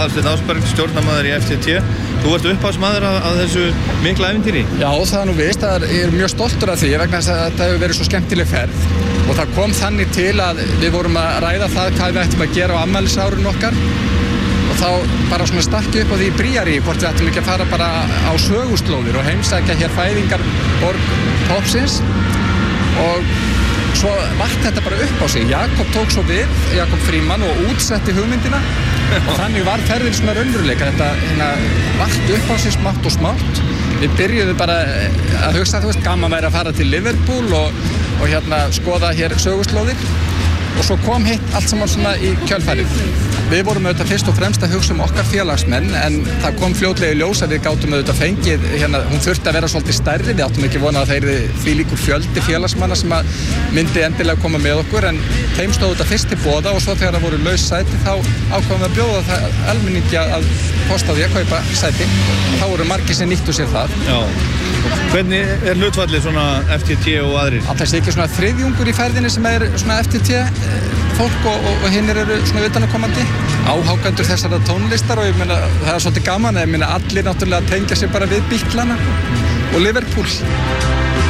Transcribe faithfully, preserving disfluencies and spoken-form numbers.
Aðalsteinn Ásberg, stjórnarmaður í F T T. Þú ert upphafsmaður að, að þessu mikla ævintýri. Já, það er nú vist. Það er mjög stoltur af því vegna þess að þetta hefur verið svo skemmtileg ferð. Og það kom þannig til að við vorum að ræða það hvað við ættum að gera á afmælisárinu okkar. Og þá bara svona stakki upp á því í Bríarí hvort við ættum ekki að fara bara á söguslóðir og heimsækja hér fæðingarborg Poppsins. Og svo vatt þetta bara upp á sig. Jakob tók svo við, Jakob Frímann, og útsetti hugmyndina. Og þannig var ferðin svona raunveruleika. Þetta hérna, vatt upp á sig smátt og smátt. Við byrjuðum bara að hugsa, þú veist, gaman væri að fara til Liverpool og, og hérna skoða hér söguslóðir. Og svo kom hitt allt saman svona í kjölfarið. Við vorum auðvitað fyrst og fremst að hugsa um okkar félagsmenn, en það kom fljótlega í ljós að við gátum auðvitað fengið, hérna, hún þurfti að vera svolítið stærri, við áttum ekki vona að það yrði þvílíkur fjöldi félagsmanna sem að myndi endilega koma með okkur, en þeim stóð þetta fyrst til boða og svo þegar það voru laus sæti þá ákváðum við að bjóða það almenningi að kosta því að kaupa sæti. Þá voru margir sem nýttu sér það. Já. Hvernig er hlutfallið svona F T T og aðrir? Alltaf sé ekki svona þriðjungur í ferðinni sem er svona F T T fólk og, og, og hinnir eru svona utanakomandi. Áhákandur þessara tónlistar og ég meina það er svolítið gaman, ég meina allir náttúrulega tengja sig bara við Bítlana og Liverpool.